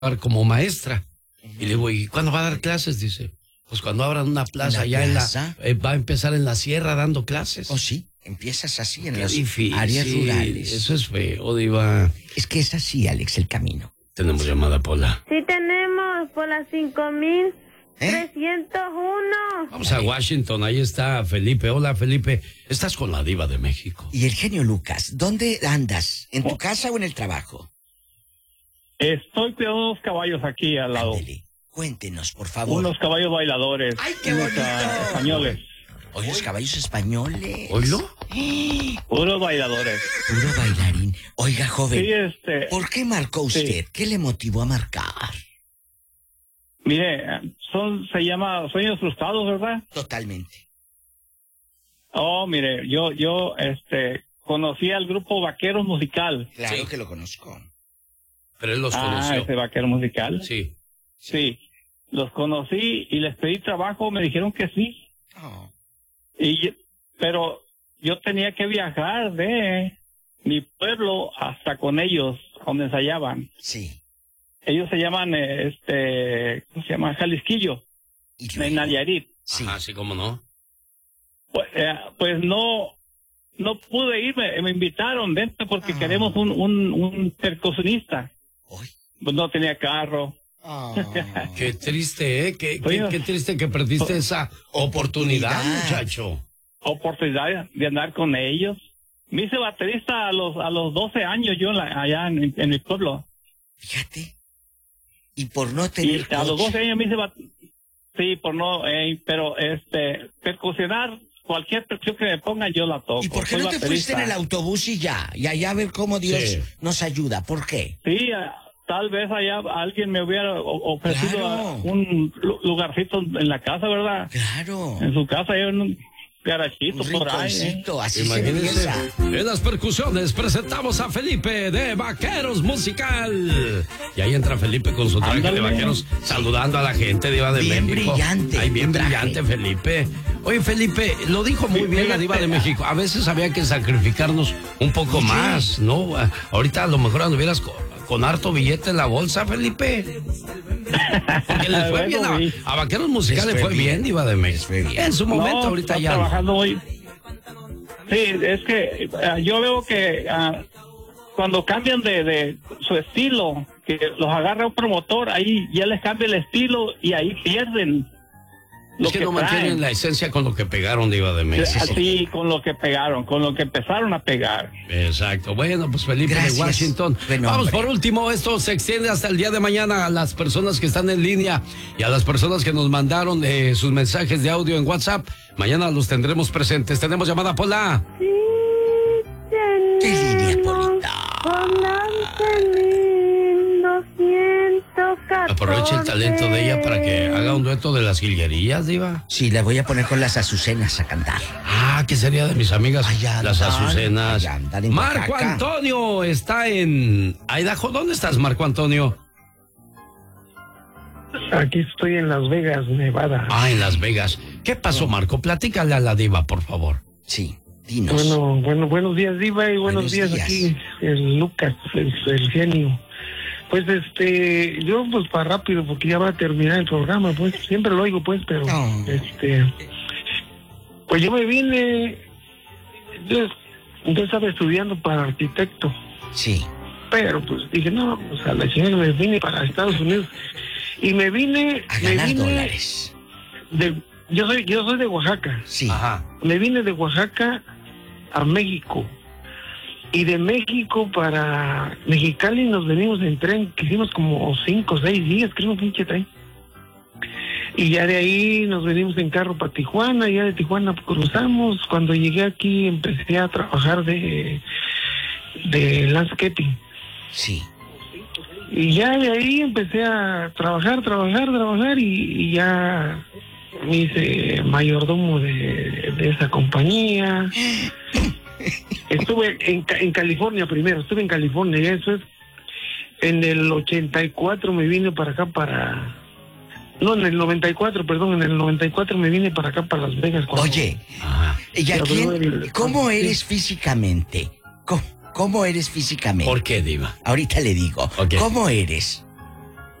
como maestra. Y le digo, ¿y cuándo va a dar clases? Dice, pues cuando abran una plaza allá va a empezar en la sierra dando clases. Oh, sí, empiezas así en Qué las difícil, áreas rurales. Eso es feo, Diva. Es que es así, Alex, el camino. Tenemos llamada, Pola. Sí tenemos, por las 5301. Vamos a Washington, ahí está Felipe. Hola, Felipe. Estás con la Diva de México. Y el genio Lucas, ¿dónde andas? ¿En tu casa o en el trabajo? Estoy cuidando unos caballos aquí al lado. Ándele, cuéntenos, por favor. Unos caballos bailadores. ¡Ay, qué bonito! Españoles. Oye, los caballos españoles. ¿Oílo? Puros bailadores. Puro bailarín. Oiga, joven, Sí, ¿por qué marcó usted? ¿Qué le motivó a marcar? Mire, se llama Sueños Frustrados, ¿verdad? Totalmente. Oh, mire, yo conocí al grupo Vaqueros Musical. Claro Sí. que lo conozco. Pero él los conoció. Ese Vaquero Musical. Sí. Sí. Los conocí y les pedí trabajo, me dijeron que sí. Oh. Pero yo tenía que viajar de mi pueblo hasta con ellos, donde ensayaban. Sí. Ellos se llaman, ¿cómo se llama? Jalisquillo, ¿Y en luego? Nayarit. Sí. Ajá, sí, cómo no. Pues no pude ir, me invitaron dentro porque queremos un percusionista. Uy. Pues no tenía carro. Oh. Qué triste, ¿eh? Qué triste que perdiste esa oportunidad, muchacho. Oportunidad de andar con ellos. Me hice baterista a los 12 años yo allá en mi pueblo. Fíjate. Y por no tener Y a los coche. 12 años me hice sí, por no, pero percusionar, cualquier percusión que me pongan yo la toco. ¿Y por qué Soy no te fuiste baterista. en el autobús y ya? Y allá a ver cómo Dios Sí. nos ayuda. ¿Por qué? Sí, tal vez allá alguien me hubiera ofrecido Claro. un lugarcito en la casa, ¿verdad? Claro. En su casa, hay un garachito Un por ahí. rinconcito, así se Imagínense, empieza. en las percusiones presentamos a Felipe de Vaqueros Musical. Y ahí entra Felipe con su traje Ándale. de vaqueros, saludando a la gente, Diva de Bien México. brillante, Ay, bien tu traje. brillante, Felipe. Oye, Felipe, lo dijo muy bien la Diva de México. A veces había que sacrificarnos un poco Oye. más, ¿no? Ahorita a lo mejor anduvieras con harto billete en la bolsa, Felipe. Porque les fue bien a Vaqueros Musical, Les le fue fue bien, Diva de México. Les fue bien. En su momento, No, ahorita está ya no. trabajando muy. Sí, es que yo veo que cuando cambian de su estilo, que los agarra un promotor, ahí ya les cambia el estilo y ahí pierden lo Es que no traen. mantienen la esencia con lo que pegaron, Diva de México. Así, con lo que pegaron, con lo que empezaron a pegar. Exacto. Bueno, pues Felipe Gracias. de Washington. Buen Vamos hombre. por último, esto se extiende hasta el día de mañana a las personas que están en línea y a las personas que nos mandaron sus mensajes de audio en WhatsApp. Mañana los tendremos presentes. Tenemos llamada, Pola. Sí, ¿Qué línea, tenemos Polita? con 11,214. Aprovecha el talento de ella para que haga un dueto de las jilguerillas, Diva. Sí, la voy a poner con las azucenas a cantar. Ah, ¿qué sería de mis amigas? Allá andan, Las azucenas. allá andan en Marco Oaxaca. Antonio está en Idaho. ¿Dónde estás, Marco Antonio? Aquí estoy en Las Vegas, Nevada. Ah, en Las Vegas. ¿Qué pasó, Marco? Platícale a la Diva, por favor. Sí, dinos. Bueno, buenos días, Diva, y buenos días aquí, el Lucas, el genio. Pues yo pues para rápido, porque ya va a terminar el programa, pues, siempre lo oigo, pues, pero, No. pues yo me vine, yo estaba estudiando para arquitecto, Sí. pero pues dije, no, pues a la chingada me vine para Estados Unidos, y me vine, A ganar dólares. yo soy de Oaxaca. Sí. Ajá. Me vine de Oaxaca a México. Y de México para Mexicali nos venimos en tren, que hicimos como 5 o 6 días, creo, un pinche tren. Y ya de ahí nos venimos en carro para Tijuana, y ya de Tijuana cruzamos. Cuando llegué aquí empecé a trabajar de landscaping. Sí. Y ya de ahí empecé a trabajar, y ya me hice mayordomo de esa compañía. Estuve en California primero, y eso es, en el 84 me vine para acá en el 94 me vine para acá, para Las Vegas. Oye, Ajá. ¿y a quién, cómo eres físicamente? ¿Cómo eres físicamente? ¿Por qué, Diva? Ahorita le digo. Ok. ¿Cómo eres?